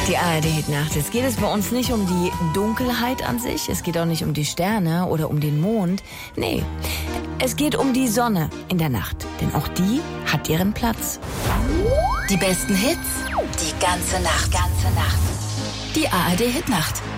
Die ARD-Hitnacht. Jetzt geht es bei uns nicht um die Dunkelheit an sich, es geht auch nicht um die Sterne oder um den Mond. Nee, es geht um die Sonne in der Nacht, denn auch die hat ihren Platz. Die besten Hits, die ganze Nacht. Die ARD-Hitnacht.